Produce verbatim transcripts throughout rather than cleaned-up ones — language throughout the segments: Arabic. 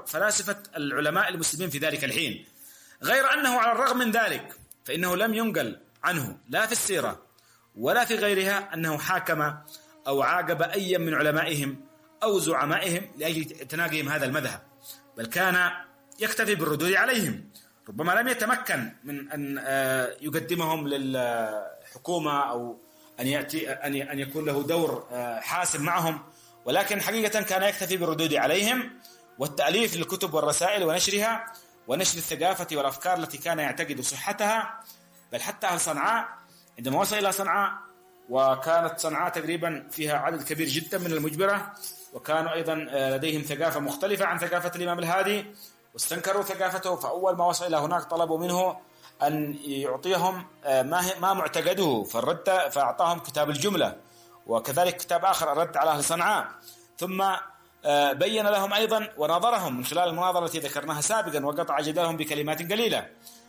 أكبر فلاسفة العلماء المسلمين في ذلك الحين، غير أنه على الرغم من ذلك فإنه لم ينقل عنه لا في السيرة ولا في غيرها أنه حاكم أو عاقب أي من علمائهم أو زعمائهم لأجل تناقيهم هذا المذهب، بل كان يكتفي بالردود عليهم. ربما لم يتمكن من أن يقدمهم للحكومة أو أن يأتي أن يكون له دور حاسم معهم، ولكن حقيقة كان يكتفي بالردود عليهم والتأليف للكتب والرسائل ونشرها ونشر الثقافة والأفكار التي كان يعتقد صحتها. بل حتى أهل صنعاء عندما وصل إلى صنعاء، وكانت صنعاء تقريبا فيها عدد كبير جدا من المجبرة، وكانوا أيضا لديهم ثقافة مختلفة عن ثقافة الإمام الهادي، واستنكروا ثقافته. فأول ما وصل إلى هناك طلبوا منه أن يعطيهم ما ما معتقده، فالرد فأعطاهم كتاب الجملة، وكذلك كتاب آخر الرد على أهل صنعاء. ثم بين لهم أيضا وناظرهم من خلال المناظرة التي ذكرناها سابقا، وقطع جدالهم بكلمات قليلة.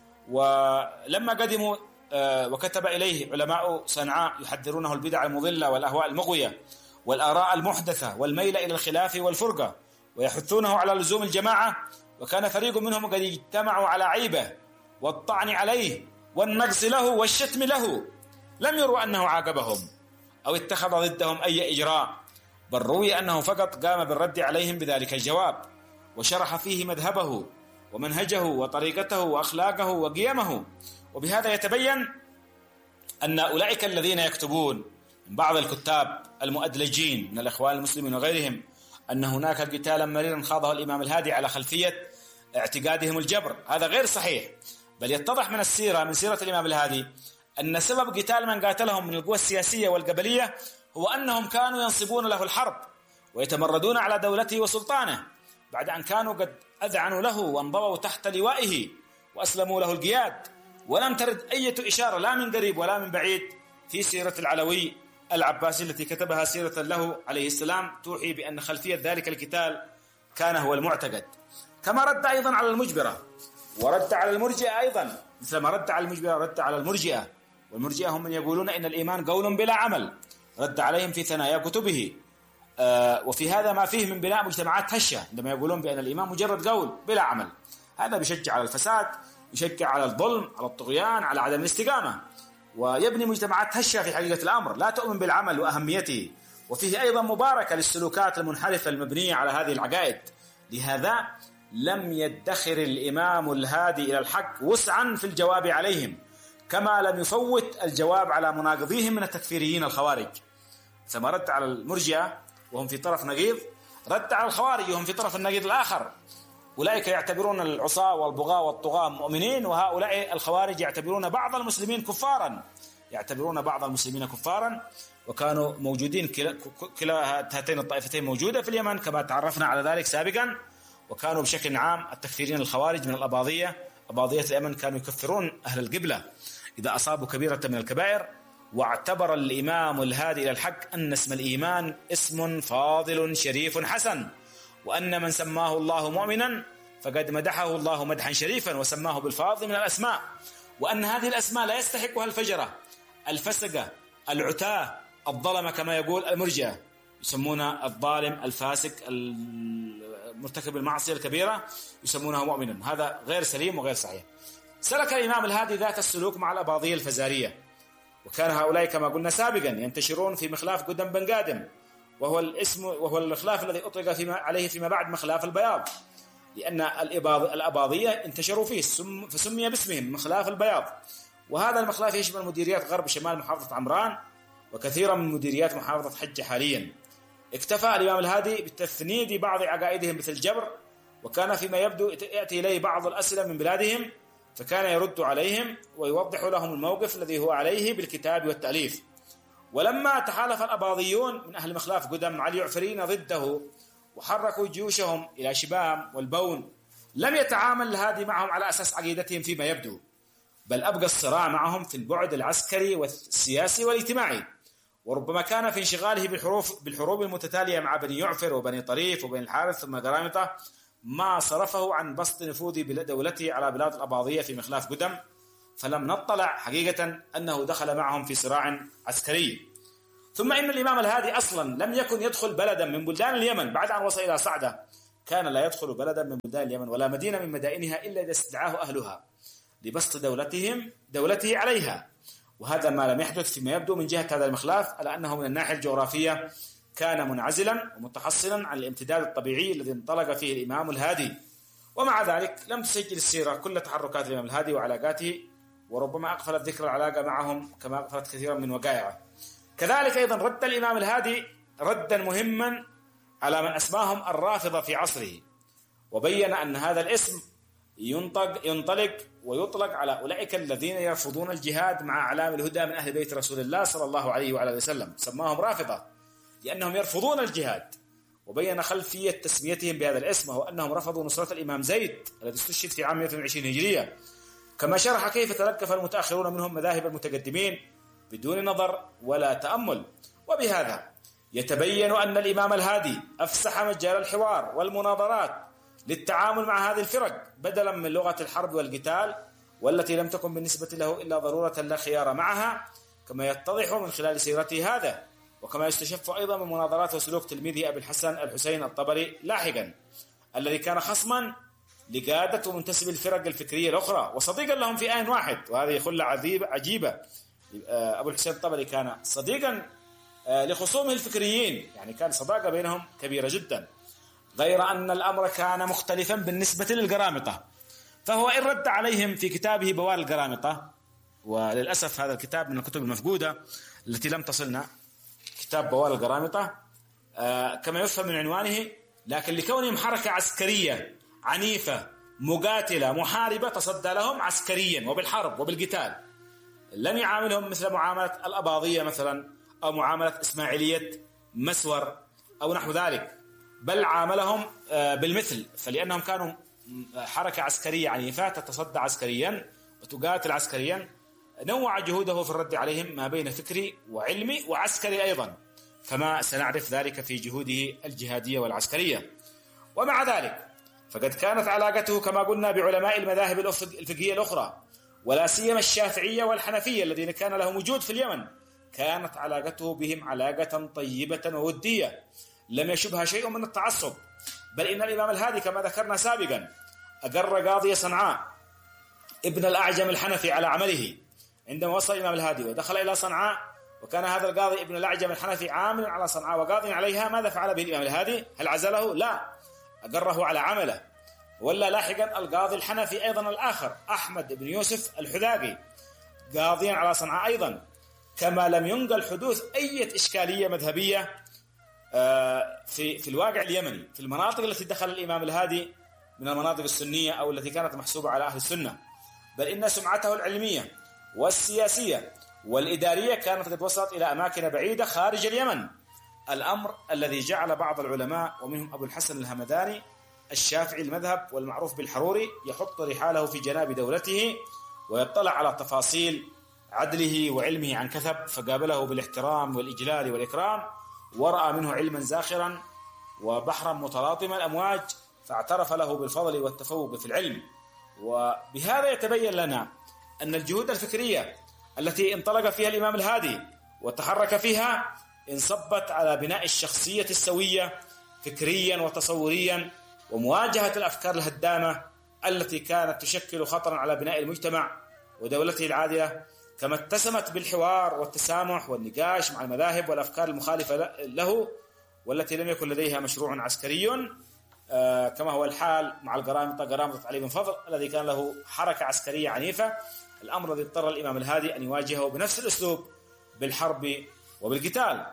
ولما قدموا وكتب إليه علماء صنعاء يحذرونه البدع المضلة والأهواء المغوية والآراء المحدثة والميل إلى الخلاف والفرقة، ويحثونه على لزوم الجماعة، وكان فريق منهم قد اجتمعوا على عيبه والطعن عليه والنقص له والشتم له، لم يروا أنه عاقبهم أو اتخذ ضدهم أي إجراء، بل روي أنه فقط قام بالرد عليهم بذلك الجواب، وشرح فيه مذهبه ومنهجه وطريقته وأخلاقه وقيمه. وبهذا يتبين أن أولئك الذين يكتبون من بعض الكتاب المؤدلجين من الإخوان المسلمين وغيرهم أن هناك قتالا مريرا خاضه الإمام الهادي على خلفية اعتقادهم الجبر، هذا غير صحيح. بل يتضح من السيرة من سيرة الإمام الهادي أن سبب قتال من قاتلهم من القوى السياسية والقبلية هو أنهم كانوا ينصبون له الحرب ويتمردون على دولته وسلطانه، بعد أن كانوا قد أذعنوا له وانضووا تحت لوائه وأسلموا له القياد. ولم ترد أي إشارة لا من قريب ولا من بعيد في سيرة العلوي العباسي التي كتبها سيرة له عليه السلام توحي بأن خلفية ذلك القتال كان هو المعتقد. كما رد أيضا على المجبرة ورد على المرجئة أيضا، مثل ما رد على المجبرة رد على المرجئة، والمرجئة هم من يقولون إن الإيمان قول بلا عمل، رد عليهم في ثنايا كتبه. آه وفي هذا ما فيه من بناء مجتمعات هشة عندما يقولون بأن الإيمان مجرد قول بلا عمل، هذا بيشجع على الفساد، يشجع على الظلم، على الطغيان، على عدم الاستقامة، ويبني مجتمعات هشة في حقيقة الأمر لا تؤمن بالعمل وأهميته. وفيه أيضا مباركة للسلوكات المنحرفة المبنية على هذه العقائد. لهذا لم يدخر الإمام الهادي إلى الحق وسعا في الجواب عليهم، كما لم يفوت الجواب على مناقضيهم من التكفيريين الخوارج. ثم رد على المرجئة وهم في طرف نقيض، رد على الخوارج وهم في طرف النقيض الآخر. أولئك يعتبرون العصاة والبغاة والطغاة مؤمنين، وهؤلاء الخوارج يعتبرون بعض المسلمين كفارا يعتبرون بعض المسلمين كفارا وكانوا موجودين كلا, كلا هاتين الطائفتين موجودة في اليمن كما تعرفنا على ذلك سابقا. وكانوا بشكل عام التكفيرين الخوارج من الأباضية، أباضية اليمن، كانوا يكفرون أهل القبلة إذا أصابوا كبيرة من الكبائر. واعتبر الإمام الهادي إلى الحق أن اسم الإيمان اسم فاضل شريف حسن، وأن من سماه الله مؤمنا فقد مدحه الله مدحا شريفا وسماه بالفاضل من الأسماء، وأن هذه الأسماء لا يستحقها الفجرة الفسقة العتاة الظلمة كما يقول المرجئة، يسمون الظالم الفاسق المرتكب المعصية الكبيرة يسمونه مؤمنا، هذا غير سليم وغير صحيح. سلك الإمام الهادي ذات السلوك مع الأباضية الفزارية، وكان هؤلاء كما قلنا سابقا ينتشرون في مخلاف قدم بن قادم، وهو الاسم وهو الخلاف الذي أطلق فيما عليه فيما بعد مخلاف البياض، لأن الأباضية انتشروا فيه فسمي باسمهم مخلاف البياض. وهذا المخلاف يشمل مديريات غرب شمال محافظة عمران وكثيرا من مديريات محافظة حجة حاليا. اكتفى الإمام الهادي بتثنيد بعض عقائدهم مثل الجبر، وكان فيما يبدو يأتي إليه بعض الأسئلة من بلادهم فكان يرد عليهم ويوضح لهم الموقف الذي هو عليه بالكتاب والتأليف. ولما تحالف الأباضيون من أهل مخلاف قدم علي يعفرين ضده وحركوا جيوشهم إلى شبام والبون، لم يتعامل الهادي معهم على أساس عقيدتهم فيما يبدو، بل أبقى الصراع معهم في البعد العسكري والسياسي والاجتماعي. وربما كان في انشغاله بالحروب بالحروب المتتالية مع بني يعفر وبني طريف وبني الحارث ثم قرامطة ما صرفه عن بسط نفوذ دولته على بلاد الأباضية في مخلاف قدم، فلم نطلع حقيقة أنه دخل معهم في صراع عسكري. ثم إن الإمام الهادي أصلا لم يكن يدخل بلدا من بلدان اليمن بعد أن وصل إلى صعدة كان لا يدخل بلدا من بلدان اليمن ولا مدينة من مدائنها إلا إذا استدعاه أهلها لبسط دولتهم دولته عليها، وهذا ما لم يحدث فيما يبدو من جهة هذا المخلاف، على أنه من الناحية الجغرافية كان منعزلا ومتحصلا عن الامتداد الطبيعي الذي انطلق فيه الإمام الهادي. ومع ذلك لم تسجل السيرة كل تحركات الإمام الهادي وعلاقاته، وربما أغفلت ذكر العلاقة معهم كما أغفلت كثيرا من وقائعه. كذلك أيضا رد الإمام الهادي ردا مهما على من أسماهم الرافضة في عصره، وبين أن هذا الاسم ينطق ينطلق ويطلق على أولئك الذين يرفضون الجهاد مع أعلام الهدى من أهل بيت رسول الله صلى الله عليه وعلى وسلم، سماهم رافضة لأنهم يرفضون الجهاد. وبين خلفية تسميتهم بهذا الاسم وهو أنهم رفضوا نصرة الإمام زيد الذي استشهد في عام مئة وعشرين هجرية، كما شرح كيف تلقف المتأخرون منهم مذاهب المتقدمين بدون نظر ولا تأمل. وبهذا يتبين أن الإمام الهادي أفسح مجال الحوار والمناظرات للتعامل مع هذه الفرق بدلا من لغة الحرب والقتال، والتي لم تكن بالنسبة له إلا ضرورة لا خيار معها، كما يتضح من خلال سيرته هذا، وكما يستشف أيضا من مناظرات وسلوك تلميذه أبي الحسن الحسين الطبري لاحقا، الذي كان خصما لقادة ومنتسب الفرق الفكرية الأخرى وصديقا لهم في آن واحد. وهذه خلة عجيبة. أبو الحسين الطبري كان صديقا لخصومه الفكريين، يعني كان صداقة بينهم كبيرة جدا، غير أن الأمر كان مختلفا بالنسبة للقرامطة، فهو إن رد عليهم في كتابه بوال القرامطة، وللأسف هذا الكتاب من الكتب المفقودة التي لم تصلنا، كتاب بوال القرامطة كما يفهم من عنوانه، لكن لكونهم حركة عسكرية عنيفة مقاتلة محاربة تصدى لهم عسكريا وبالحرب وبالقتال، لم يعاملهم مثل معاملة الأباضية مثلا أو معاملة إسماعيلية مسور أو نحو ذلك، بل عاملهم بالمثل، فلأنهم كانوا حركة عسكرية عنيفة تتصدى عسكريا وتقاتل عسكريا، نوع جهوده في الرد عليهم ما بين فكري وعلمي وعسكري أيضا، فما سنعرف ذلك في جهوده الجهادية والعسكرية. ومع ذلك فقد كانت علاقته كما قلنا بعلماء المذاهب الفقهية الأخرى، ولا سيما الشافعية والحنفية الذين كان لهم وجود في اليمن، كانت علاقته بهم علاقة طيبة وودية لم يشبها شيء من التعصب، بل إن الإمام الهادي كما ذكرنا سابقا أقر قاضي صنعاء ابن الأعجم الحنفي على عمله عندما وصل الإمام الهادي ودخل إلى صنعاء، وكان هذا القاضي ابن الأعجم الحنفي عامل على صنعاء وقاضي عليها. ماذا فعل به الإمام الهادي؟ هل عزله؟ لا، أقره على عمله. ولا لاحقا القاضي الحنفي أيضا الآخر أحمد بن يوسف الحذاقي قاضيا على صنعاء أيضا، كما لم ينقل حدوث أي إشكالية مذهبية في في الواقع اليمني في المناطق التي دخل الإمام الهادي من المناطق السنية أو التي كانت محسوبة على أهل السنة، بل إن سمعته العلمية والسياسية والإدارية كانت قد وصلت إلى أماكن بعيدة خارج اليمن، الأمر الذي جعل بعض العلماء ومنهم أبو الحسن الهمداني الشافعي المذهب والمعروف بالحروري يحط رحاله في جناب دولته ويطلع على تفاصيل عدله وعلمه عن كثب، فقابله بالاحترام والإجلال والإكرام، ورأى منه علما زاخرا وبحرا متلاطم الأمواج، فاعترف له بالفضل والتفوق في العلم. وبهذا يتبين لنا أن الجهود الفكرية التي انطلق فيها الإمام الهادي وتحرك فيها انصبت على بناء الشخصية السوية فكريا وتصوريا، ومواجهة الأفكار الهدامة التي كانت تشكل خطرا على بناء المجتمع ودولته العادلة، كما اتسمت بالحوار والتسامح والنقاش مع المذاهب والأفكار المخالفة له والتي لم يكن لديها مشروع عسكري، كما هو الحال مع القرامطة قرامطة علي بن فضل الذي كان له حركة عسكرية عنيفة، الأمر الذي اضطر الإمام الهادي أن يواجهه بنفس الأسلوب بالحرب وبالقتال.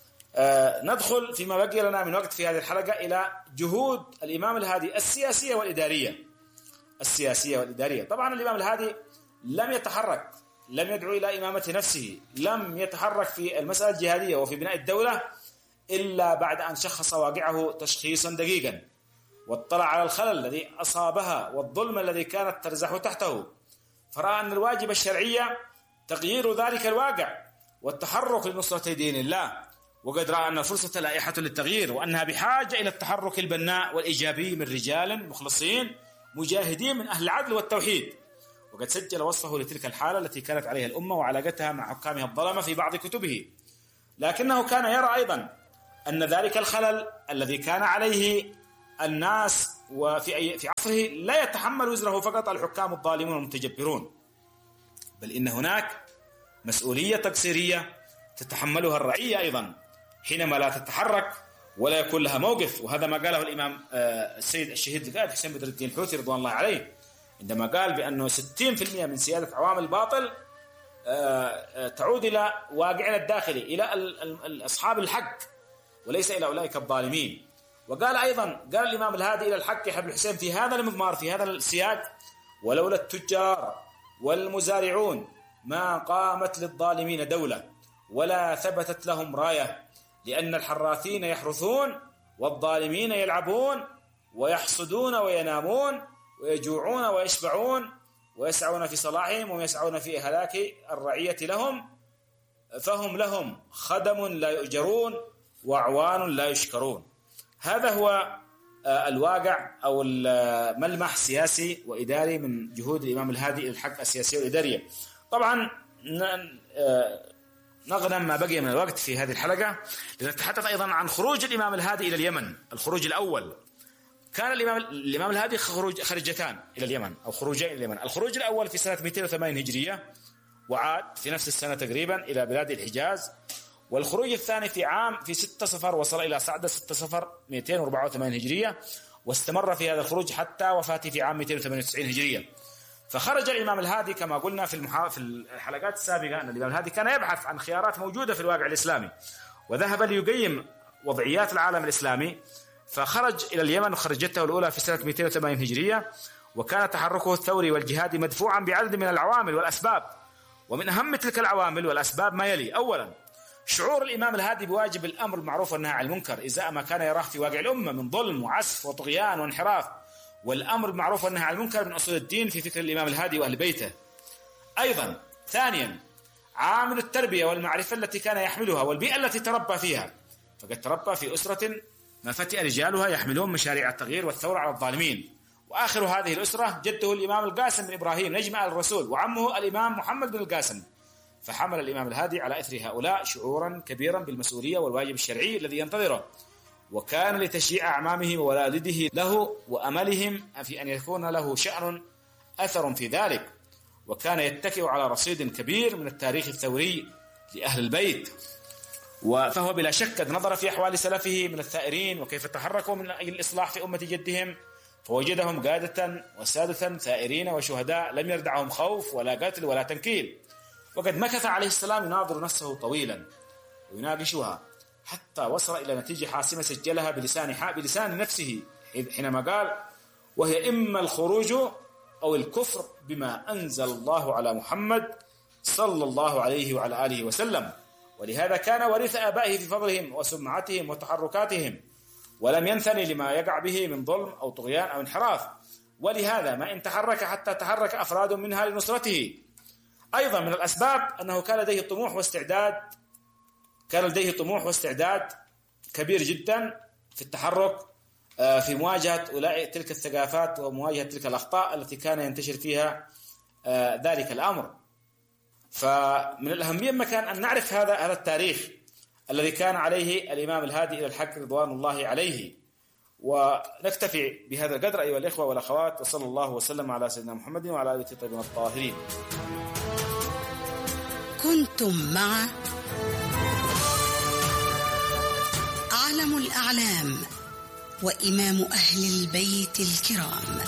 آه ندخل فيما بقي لنا من وقت في هذه الحلقة إلى جهود الإمام الهادي السياسية والإدارية. السياسية والإدارية طبعا الإمام الهادي لم يتحرك، لم يدعو إلى إمامة نفسه، لم يتحرك في المسألة الجهادية وفي بناء الدولة إلا بعد أن شخص واقعه تشخيصا دقيقا، واطلع على الخلل الذي أصابها والظلم الذي كانت ترزح تحته، فرأى أن الواجب الشرعي تغيير ذلك الواقع والتحرك لنصرة دين الله، وقد رأى أن الفرصة لائحة للتغيير، وأنها بحاجة إلى التحرك البناء والإيجابي من رجال مخلصين مجاهدين من أهل العدل والتوحيد. وقد سجل وصفه لتلك الحالة التي كانت عليها الأمة وعلاقتها مع حكامها الظلمة في بعض كتبه، لكنه كان يرى أيضا أن ذلك الخلل الذي كان عليه الناس وفي في عصره لا يتحمل وزره فقط الحكام الظالمون المتجبرون، بل إن هناك مسؤولية تقصيرية تتحملها الرعية أيضا حينما لا تتحرك ولا يكون لها موقف. وهذا ما قاله الإمام السيد الشهيد القائد حسين بدر الدين الحوثي رضوان الله عليه عندما قال بأنه ستين بالمئة من سيادة عوامل الباطل تعود إلى واقعنا الداخلي، إلى أصحاب الحق وليس إلى أولئك الظالمين. وقال أيضا، قال الإمام الهادي إلى الحق يحيى بن الحسين في هذا المضمار في هذا السياق: ولولا التجار والمزارعون ما قامت للظالمين دولة ولا ثبتت لهم راية، لأن الحراثين يحرثون والظالمين يلعبون ويحصدون وينامون ويجوعون ويشبعون ويسعون في صلاحهم ويسعون في هلاك الرعية لهم، فهم لهم خدم لا يؤجرون وأعوان لا يشكرون. هذا هو الواقع أو الملمح سياسي وإداري من جهود الإمام الهادي إلى الحق السياسية والإدارية. طبعا نغنم ما بقي من الوقت في هذه الحلقة لنتحدث أيضا عن خروج الإمام الهادي إلى اليمن. الخروج الأول كان الإمام الإمام الهادي خروج خرجتان إلى اليمن أو خروجين إلى اليمن. الخروج الأول في سنة مئتين وثمانين هجرية وعاد في نفس السنة تقريبا إلى بلاد الحجاز، والخروج الثاني في عام في ستة صفر وصل إلى صعدة ستة صفر مئتين وأربعة وثمانين هجرية، واستمر في هذا الخروج حتى وفاته في عام مئتين وثمانية وتسعين هجرية. فخرج الإمام الهادي كما قلنا في المحا... في الحلقات السابقة أن الإمام الهادي كان يبحث عن خيارات موجودة في الواقع الإسلامي، وذهب ليقيم وضعيات العالم الإسلامي، فخرج إلى اليمن وخرجته الأولى في سنة مئتين وثمانين هجرية، وكان تحركه الثوري والجهادي مدفوعا بعدد من العوامل والأسباب. ومن أهم تلك العوامل والأسباب ما يلي: أولا، شعور الإمام الهادي بواجب الأمر المعروف والنهي عن المنكر إزاء ما كان يراه في واقع الأمة من ظلم وعسف وطغيان وانحراف، والأمر المعروف والنهي عن المنكر من أصول الدين في فكر الإمام الهادي وأهل بيته. أيضا ثانيا، عامل التربية والمعرفة التي كان يحملها والبيئة التي تربى فيها، فقد تربى في أسرة ما فتئ رجالها يحملون مشاريع التغيير والثورة على الظالمين. وآخر هذه الأسرة جده الإمام القاسم بن إبراهيم نجم آل الرسول، وعمه الإمام محمد بن القاسم. فحمل الإمام الهادي على إثر هؤلاء شعورا كبيرا بالمسؤولية والواجب الشرعي الذي ينتظره، وكان لتشجيع أعمامه ووالده له وأملهم في أن يكون له شأن أثر في ذلك، وكان يتكئ على رصيد كبير من التاريخ الثوري لأهل البيت. فهو بلا شك قد نظر في أحوال سلفه من الثائرين وكيف تحركوا من أجل الإصلاح في أمة جدهم، فوجدهم قادة وسادة ثائرين وشهداء لم يردعهم خوف ولا قتل ولا تنكيل. وقد مكث عليه السلام يناظر نفسه طويلا ويناقشها حتى وصل إلى نتيجة حاسمة سجلها بلسان بلسان نفسه حينما قال: وهي إما الخروج أو الكفر بما أنزل الله على محمد صلى الله عليه وعلى آله وسلم. ولهذا كان ورث آبائه في فضلهم وسمعتهم وتحركاتهم، ولم ينثني لما يقع به من ظلم أو طغيان أو انحراف. ولهذا ما إن تحرك حتى تحرك أفراد منها لنصرته. أيضا من الأسباب أنه كان لديه طموح واستعداد كان لديه طموح واستعداد كبير جدا في التحرك في مواجهة أولئك تلك الثقافات ومواجهة تلك الأخطاء التي كان ينتشر فيها ذلك الأمر. فمن الأهمية مكان أن نعرف هذا هذا التاريخ الذي كان عليه الإمام الهادي إلى الحق رضوان الله عليه. ونكتفي بهذا القدر أيها الإخوة والأخوات، وصلى الله وسلم على سيدنا محمد وعلى آله الطيبين الطاهرين. كنتم مع عالم الأعلام وإمام أهل البيت الكرام،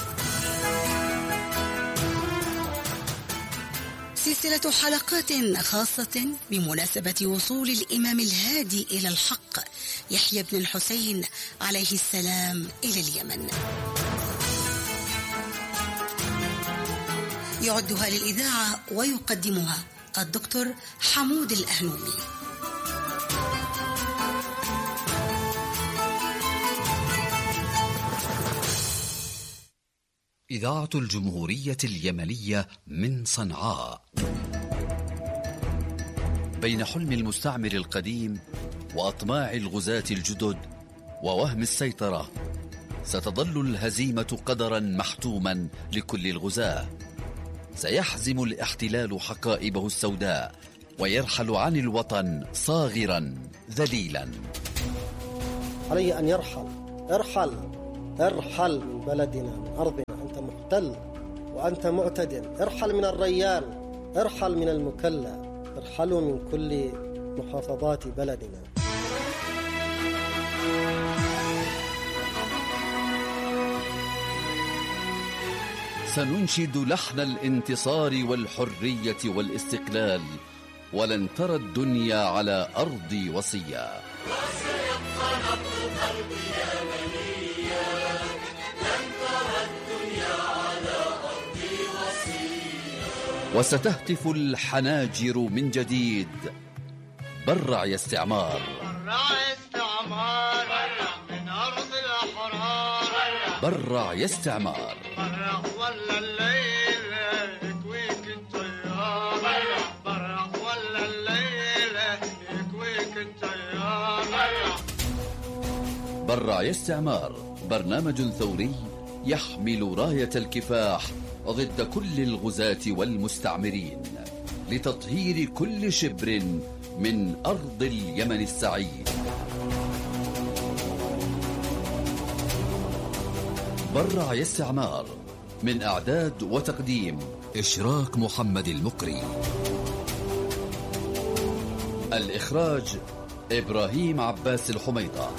سلسلة حلقات خاصة بمناسبة وصول الإمام الهادي إلى الحق يحيى بن الحسين عليه السلام إلى اليمن. يعدها للإذاعة ويقدمها الدكتور حمود الأهنومي. إذاعة الجمهورية اليمنية من صنعاء. بين حلم المستعمر القديم وأطماع الغزاة الجدد ووهم السيطرة، ستظل الهزيمة قدرا محتوما لكل الغزاة. سيحزم الاحتلال حقائبه السوداء ويرحل عن الوطن صاغرا ذليلا. عليه أن يرحل ارحل ارحل من بلدنا من أرضنا، أنت محتل وأنت معتد. ارحل من الريان، ارحل من المكلا، ارحلوا من كل محافظات بلدنا. سننشد لحن الانتصار والحرية والاستقلال، ولن ترى الدنيا على أرضي وصيا. وسيبقى نبض قلبي يا منيا، لن ترى الدنيا على أرضي وصيا. وستهتف الحناجر من جديد: برع يا استعمار، برع يا استعمار، برع من أرض الأحرار، برع يا استعمار، برع ولا الليل يكويك الطيار، برع برع ولا الليل يكويك الطيار، برع. برع يا استعمار برنامج ثوري يحمل راية الكفاح ضد كل الغزاة والمستعمرين لتطهير كل شبر من أرض اليمن السعيد. برع يا استعمار، من إعداد وتقديم إشراك محمد المقري، الإخراج إبراهيم عباس الحميطة.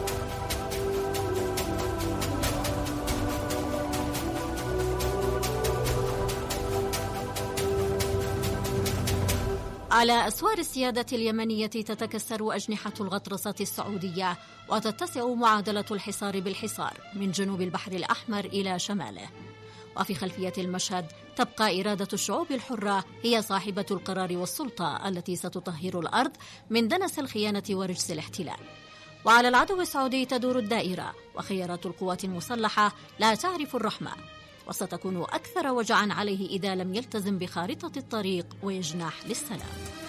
على أسوار السيادة اليمنية تتكسر أجنحة الغطرسة السعودية، وتتسع معادلة الحصار بالحصار من جنوب البحر الأحمر إلى شماله. وفي خلفية المشهد تبقى إرادة الشعوب الحرة هي صاحبة القرار والسلطة التي ستطهر الأرض من دنس الخيانة ورجس الاحتلال. وعلى العدو السعودي تدور الدائرة، وخيارات القوات المسلحة لا تعرف الرحمة، وستكون أكثر وجعا عليه إذا لم يلتزم بخارطة الطريق ويجنح للسلام.